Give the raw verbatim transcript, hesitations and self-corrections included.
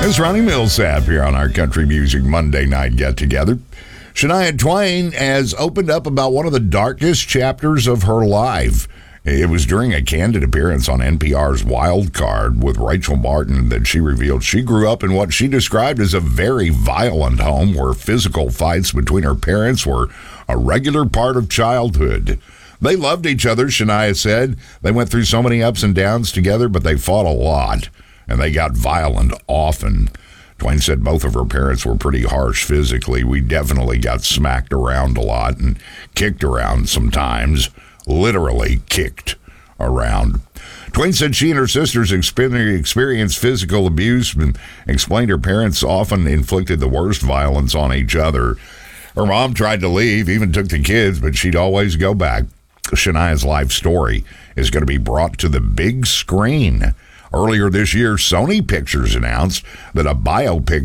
It's Ronnie Millsap here on our Country Music Monday Night Get-Together. Shania Twain has opened up about one of the darkest chapters of her life. It was during a candid appearance on N P R's Wild Card with Rachel Martin that she revealed she grew up in what she described as a very violent home where physical fights between her parents were a regular part of childhood. They loved each other, Shania said. They went through so many ups and downs together, but they fought a lot, and they got violent often. Twain said both of her parents were pretty harsh physically. We definitely got smacked around a lot and kicked around sometimes. Literally kicked around. Twain said she and her sisters experienced physical abuse and explained her parents often inflicted the worst violence on each other. Her mom tried to leave, even took the kids, but she'd always go back. Shania's life story is going to be brought to the big screen. Earlier this year, Sony Pictures announced that a biopic